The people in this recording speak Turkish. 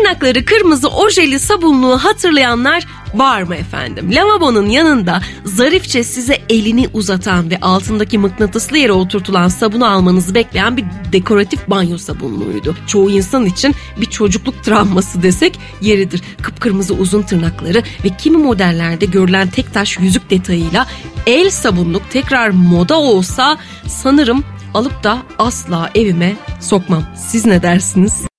Tırnakları kırmızı ojeli sabunluğu hatırlayanlar var mı efendim? Lavabonun yanında zarifçe size elini uzatan ve altındaki mıknatıslı yere oturtulan sabunu almanızı bekleyen bir dekoratif banyo sabunluğuydu. Çoğu insan için bir çocukluk travması desek yeridir. Kıpkırmızı uzun tırnakları ve kimi modellerde görülen tek taş yüzük detayıyla el sabunluk tekrar moda olsa sanırım alıp da asla evime sokmam. Siz ne dersiniz?